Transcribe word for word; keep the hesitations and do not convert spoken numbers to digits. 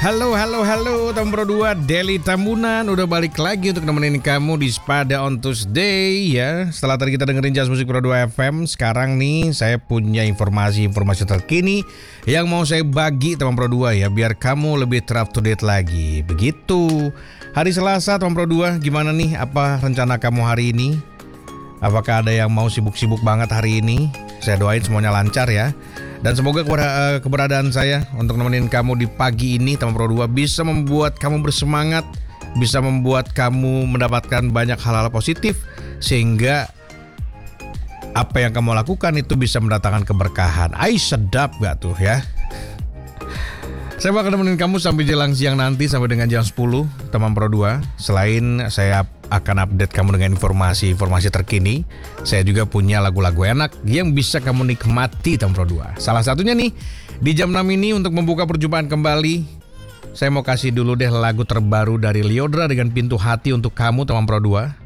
Halo, halo, halo teman Pro dua, Deli Tambunan udah balik lagi untuk nemenin kamu di Spada on Tuesday ya. Setelah tadi kita dengerin Jazz Musik Pro dua F M, sekarang nih saya punya informasi-informasi terkini yang mau saya bagi teman Pro dua ya, biar kamu lebih ter-up to date lagi. Begitu. Hari Selasa teman Pro dua, gimana nih? Apa rencana kamu hari ini? Apakah ada yang mau sibuk-sibuk banget hari ini? Saya doain semuanya lancar ya. Dan semoga keberadaan saya untuk nemenin kamu di pagi ini teman Pro dua bisa membuat kamu bersemangat, bisa membuat kamu mendapatkan banyak hal-hal positif, sehingga apa yang kamu lakukan itu bisa mendatangkan keberkahan. Ai, sedap gak tuh ya? Saya bakal nemenin kamu sampai jelang siang nanti sampai dengan jam sepuluh teman Pro dua. Selain saya akan update kamu dengan informasi-informasi terkini, saya juga punya lagu-lagu enak yang bisa kamu nikmati teman Pro dua. Salah satunya nih, di jam enam ini untuk membuka perjumpaan kembali, saya mau kasih dulu deh lagu terbaru dari Lyodra dengan Pintu Hati untuk kamu teman Pro dua.